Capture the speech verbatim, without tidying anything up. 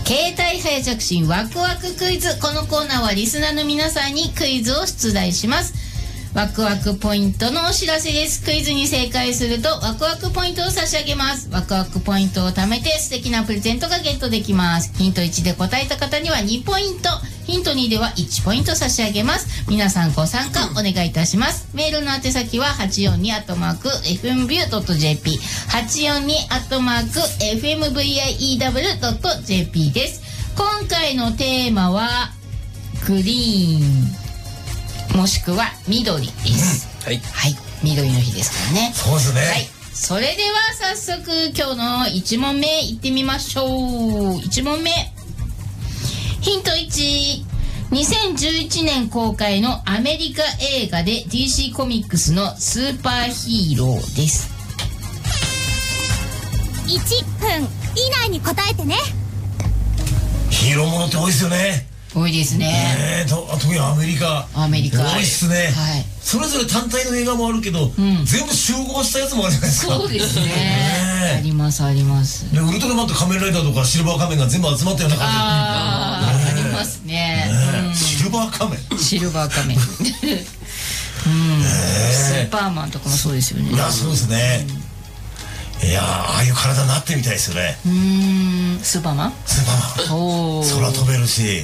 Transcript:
携帯早着信ワクワククイズ。このコーナーはリスナーの皆さんにクイズを出題します。ワクワクポイントのお知らせです。クイズに正解するとワクワクポイントを差し上げます。ワクワクポイントを貯めて素敵なプレゼントがゲットできます。ヒントいちで答えた方にはにポイント、ヒントにではいちポイント差し上げます。皆さんご参加お願いいたします。メールの宛先は はちよんに アットマーク エフエムビュー ドット ジェーピー はちよんに アットマーク エフエムブイアイイーダブリュー ドット ジェーピー です。今回のテーマはグリーンもしくは緑です、 うん、はい、 はい、緑の日ですからね。 そうですね。 はい、それでは早速今日のいち問目いってみましょう。いち問目、ヒントいち、にせんじゅういちねん公開のアメリカ映画で ディーシー コミックスのスーパーヒーローです。 いっぷん以内に答えてね。 ヒーローものって多いですよね。 多いですね。 えーと、特にアメリカアメリカ多いっすね、 はい、 それぞれ単体の映画もあるけど、うん、全部集合したやつもあるじゃないですか。 そうですねね、ありますあります。 でウルトラマンと仮面ライダーとかシルバー仮面が全部集まったような感じ。 あー、ね、ありますね、 ね、 うん、 シルバー仮面シルバー仮面うん、スーパーマンとかもそうですよね。 いや、そうですね、うん、いや、ああいう体になってみたいですよね。 うーん、スーパーマン、 スーパーマン、空飛べるし、